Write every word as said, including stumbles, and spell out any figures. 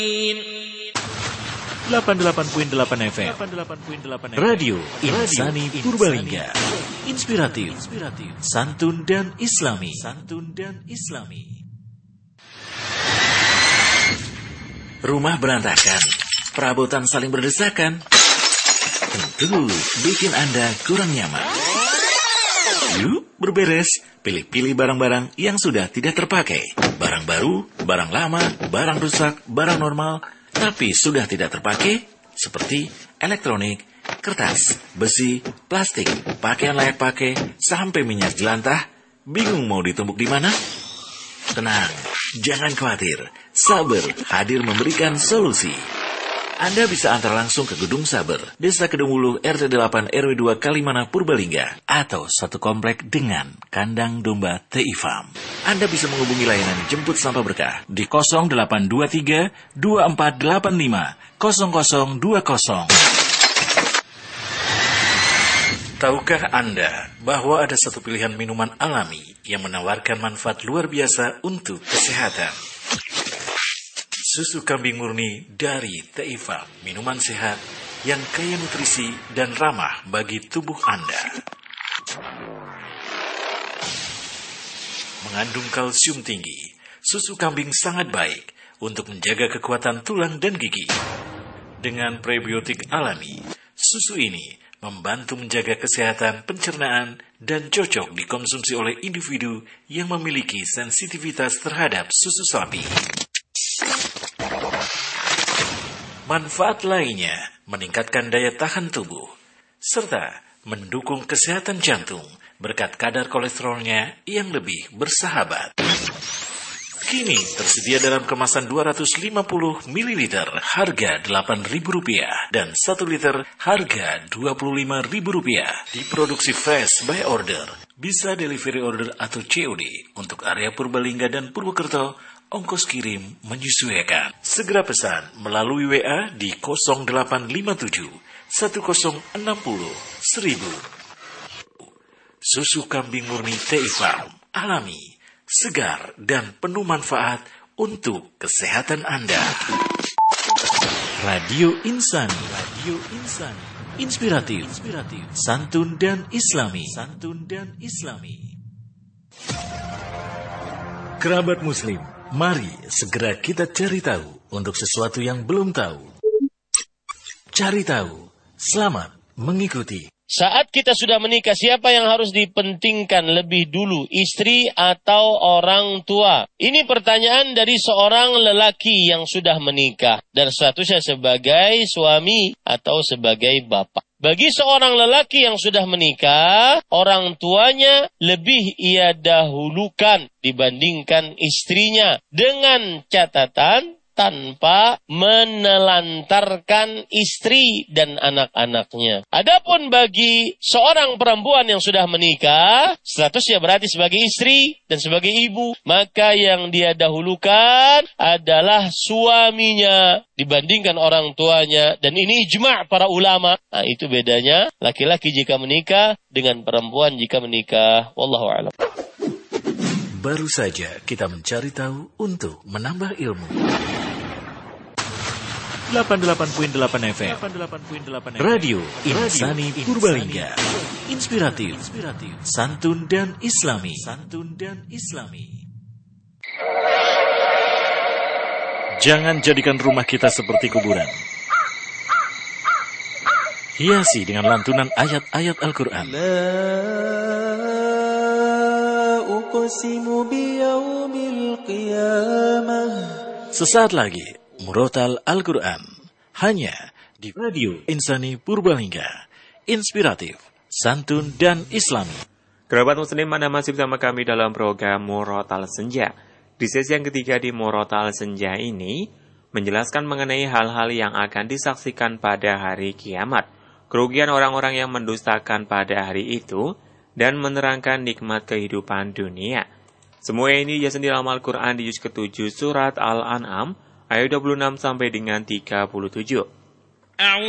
delapan puluh delapan koma delapan F M Radio Insani Purbalingga. Inspiratif, santun dan islami. Santun dan islami. Rumah berantakan, perabotan saling berdesakan. Tentu bikin Anda kurang nyaman. Yuk berberes, pilih-pilih barang-barang yang sudah tidak terpakai. Barang baru, barang lama, barang rusak, barang normal, tapi sudah tidak terpakai, seperti elektronik, kertas, besi, plastik, pakaian layak pakai, sampai minyak jelantah. Bingung mau ditumbuk di mana? Tenang, jangan khawatir. Saber hadir memberikan solusi. Anda bisa antar langsung ke Gedung Saber, Desa Kedungulu, R T delapan R W dua Kalimana, Purbalingga, atau satu komplek dengan kandang domba T I Farm. Anda bisa menghubungi layanan jemput sampah berkah di nol delapan dua tiga dua empat delapan lima nol nol dua nol. Tahukah Anda bahwa ada satu pilihan minuman alami yang menawarkan manfaat luar biasa untuk kesehatan? Susu kambing murni dari T I Farm, minuman sehat yang kaya nutrisi dan ramah bagi tubuh Anda. Mengandung kalsium tinggi, susu kambing sangat baik untuk menjaga kekuatan tulang dan gigi. Dengan prebiotik alami, susu ini membantu menjaga kesehatan pencernaan dan cocok dikonsumsi oleh individu yang memiliki sensitivitas terhadap susu sapi. Manfaat lainnya meningkatkan daya tahan tubuh, serta mendukung kesehatan jantung berkat kadar kolesterolnya yang lebih bersahabat. Kini tersedia dalam kemasan dua ratus lima puluh mililiter harga delapan ribu rupiah dan satu liter harga dua puluh lima ribu rupiah. Diproduksi fresh by order. Bisa delivery order atau C O D untuk area Purbalingga dan Purwokerto. Ongkos kirim menyesuaikan. Segera pesan melalui W A di nol delapan lima tujuh satu nol enam nol seribu. Susu kambing murni T I Farm, alami, segar, dan penuh manfaat untuk kesehatan Anda. Radio Insani, Radio Insani, inspiratif, inspiratif, santun dan islami, santun dan islami. Kerabat Muslim, mari segera kita cari tahu untuk sesuatu yang belum tahu. Cari tahu, selamat mengikuti. Saat kita sudah menikah, siapa yang harus dipentingkan lebih dulu, istri atau orang tua? Ini pertanyaan dari seorang lelaki yang sudah menikah dan statusnya sebagai suami atau sebagai bapak. Bagi seorang lelaki yang sudah menikah, orang tuanya lebih ia dahulukan dibandingkan istrinya dengan catatan tanpa menelantarkan istri dan anak-anaknya. Adapun bagi seorang perempuan yang sudah menikah, statusnya berarti sebagai istri dan sebagai ibu, maka yang dia dahulukan adalah suaminya dibandingkan orang tuanya. Dan ini ijma' para ulama. Nah, itu bedanya laki-laki jika menikah dengan perempuan jika menikah. Wallahu a'lam. Baru saja kita mencari tahu untuk menambah ilmu. delapan puluh delapan koma delapan F M Radio Insani Purbalingga. Inspiratif, santun dan islami. Santun dan islami. Jangan jadikan rumah kita seperti kuburan. Hiasi dengan lantunan ayat-ayat Al-Quran. Sesaat lagi, Murotal Al-Quran. Hanya di Radio Insani Purbalingga. Inspiratif, santun, dan islami. Kerabat Muslim, Anda masih bersama kami dalam program Murotal Senja. Di sesi yang ketiga di Murotal Senja ini, menjelaskan mengenai hal-hal yang akan disaksikan pada hari kiamat, kerugian orang-orang yang mendustakan pada hari itu, dan menerangkan nikmat kehidupan dunia. Semua ini dijelaskan di dalam Al-Quran di juz ketujuh surat Al-An'am ayat dua puluh enam sampai dengan tiga puluh tujuh.